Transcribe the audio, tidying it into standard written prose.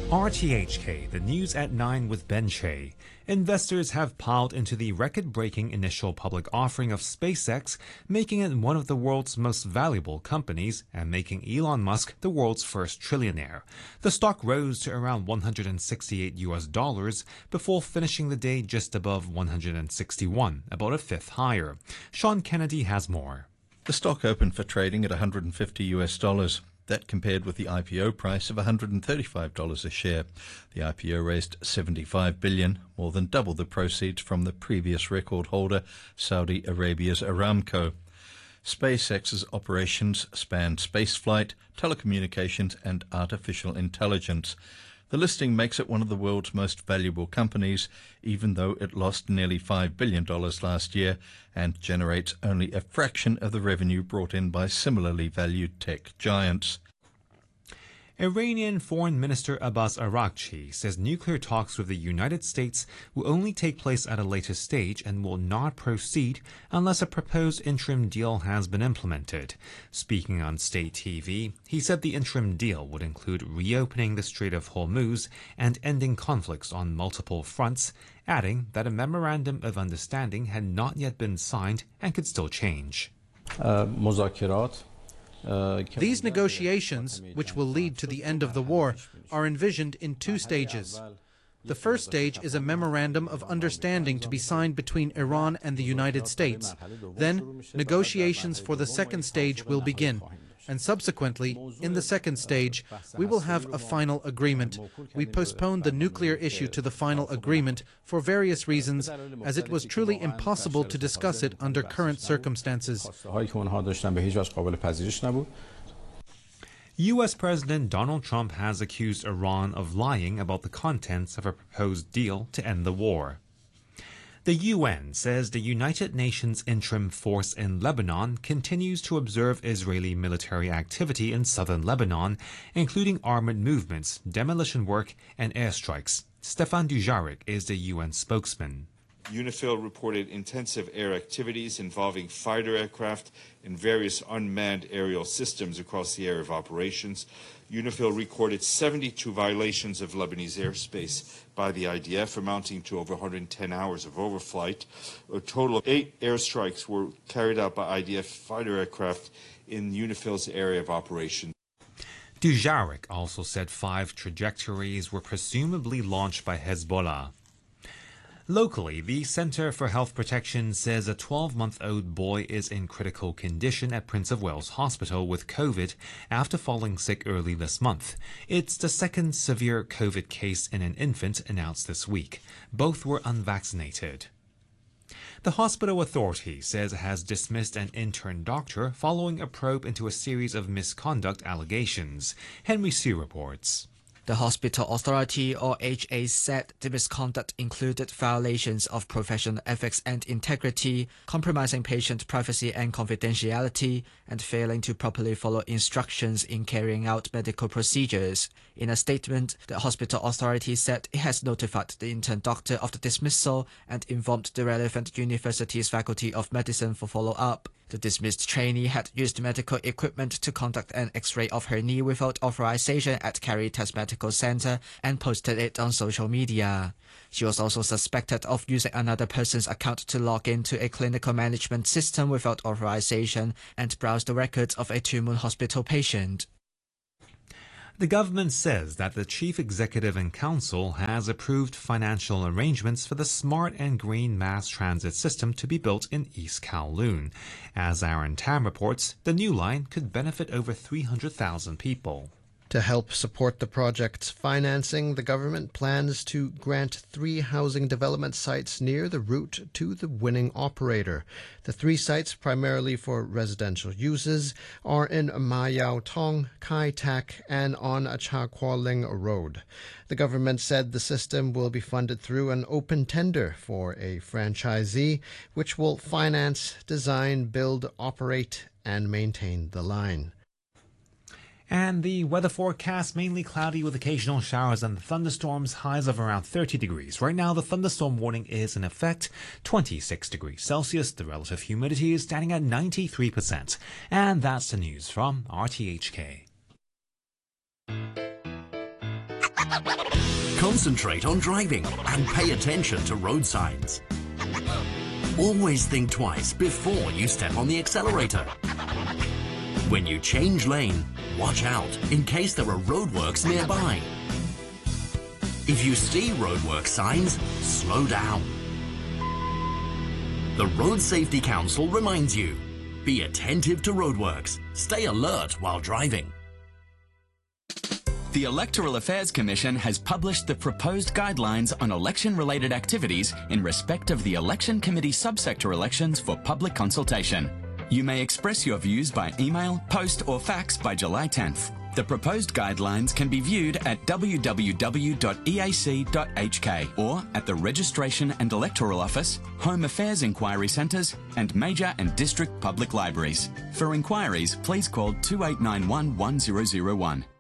RTHK, the news at 9 with Ben Che. Investors have piled into the record-breaking initial public offering of SpaceX, making it one of the world's most valuable companies and making Elon Musk the world's first trillionaire. The stock rose to around $168 before finishing the day just above 161, about a fifth higher. Sean Kennedy has more. The stock opened for trading at $150. That compared with the IPO price of $135 a share. The IPO raised $75 billion, more than double the proceeds from the previous record holder, Saudi Arabia's Aramco. SpaceX's operations span spaceflight, telecommunications and artificial intelligence. The listing makes it one of the world's most valuable companies, even though it lost nearly $5 billion last year and generates only a fraction of the revenue brought in by similarly valued tech giants. Iranian Foreign Minister Abbas Araghchi says nuclear talks with the United States will only take place at a later stage and will not proceed unless a proposed interim deal has been implemented. Speaking on state TV, he said the interim deal would include reopening the Strait of Hormuz and ending conflicts on multiple fronts, adding that a memorandum of understanding had not yet been signed and could still change. These negotiations, which will lead to the end of the war, are envisioned in two stages. The first stage is a memorandum of understanding to be signed between Iran and the United States. Then, negotiations for the second stage will begin. And subsequently, in the second stage, we will have a final agreement. We postponed the nuclear issue to the final agreement for various reasons, as it was truly impossible to discuss it under current circumstances. U.S. President Donald Trump has accused Iran of lying about the contents of a proposed deal to end the war. The UN says the United Nations interim force in Lebanon continues to observe Israeli military activity in southern Lebanon, including armored movements, demolition work, and airstrikes. Stefan Dujarric is the UN spokesman. UNIFIL reported intensive air activities involving fighter aircraft and various unmanned aerial systems across the area of operations. UNIFIL recorded 72 violations of Lebanese airspace by the IDF, amounting to over 110 hours of overflight. A total of 8 airstrikes were carried out by IDF fighter aircraft in UNIFIL's area of operations. Dujarric also said 5 trajectories were presumably launched by Hezbollah. Locally, the Centre for Health Protection says a 12-month-old boy is in critical condition at Prince of Wales Hospital with COVID after falling sick early this month. It's the second severe COVID case in an infant announced this week. Both were unvaccinated. The hospital authority says it has dismissed an intern doctor following a probe into a series of misconduct allegations. Henry Sue reports. The hospital authority, or HA, said the misconduct included violations of professional ethics and integrity, compromising patient privacy and confidentiality, and failing to properly follow instructions in carrying out medical procedures. In a statement, the hospital authority said it has notified the intern doctor of the dismissal and informed the relevant university's faculty of medicine for follow-up. The dismissed trainee had used medical equipment to conduct an X-ray of her knee without authorization at Caritas Medical Center and posted it on social media. She was also suspected of using another person's account to log into a clinical management system without authorization and browse the records of a Two Moon Hospital patient. The government says that the Chief Executive and Council has approved financial arrangements for the smart and green mass transit system to be built in East Kowloon. As Aaron Tam reports, the new line could benefit over 300,000 people. To help support the project's financing, the government plans to grant 3 housing development sites near the route to the winning operator. The 3 sites, primarily for residential uses, are in Ma Yau Tong, Kai Tak, and on Cha Kwa Ling Road. The government said the system will be funded through an open tender for a franchisee, which will finance, design, build, operate, and maintain the line. And the weather forecast, mainly cloudy with occasional showers and thunderstorms, highs of around 30 degrees. Right now, the thunderstorm warning is in effect, 26 degrees Celsius. The relative humidity is standing at 93%. And that's the news from RTHK. Concentrate on driving and pay attention to road signs. Always think twice before you step on the accelerator. When you change lane, watch out in case there are roadworks nearby. If you see roadwork signs, slow down. The Road Safety Council reminds you, be attentive to roadworks. Stay alert while driving. The Electoral Affairs Commission has published the proposed guidelines on election-related activities in respect of the Election Committee subsector elections for public consultation. You may express your views by email, post or fax by July 10th. The proposed guidelines can be viewed at www.eac.hk or at the Registration and Electoral Office, Home Affairs Inquiry Centres and major and district public libraries. For inquiries, please call 2891 1001.